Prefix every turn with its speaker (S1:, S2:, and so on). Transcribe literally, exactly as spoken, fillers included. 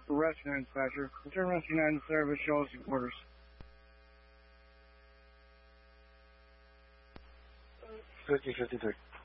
S1: Rescue nine dispatcher. Return Rescue nine service, show us your quarters.
S2: fifty fifty-three.